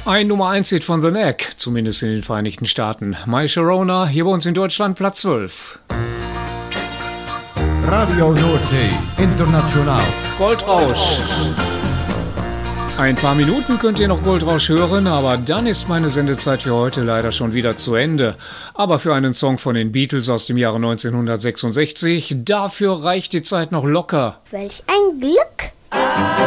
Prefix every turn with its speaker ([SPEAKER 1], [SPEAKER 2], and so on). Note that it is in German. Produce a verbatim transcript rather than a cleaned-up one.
[SPEAKER 1] Ein Nummer eins Hit von The Knack, zumindest in den Vereinigten Staaten. My Sharona, hier bei uns in Deutschland Platz zwölf.
[SPEAKER 2] Radio Nordsee International.
[SPEAKER 1] Goldrausch. Ein paar Minuten könnt ihr noch Goldrausch hören, aber dann ist meine Sendezeit für heute leider schon wieder zu Ende. Aber für einen Song von den Beatles aus dem Jahre neunzehnhundertsechsundsechzig, dafür reicht die Zeit noch locker.
[SPEAKER 3] Welch ein Glück!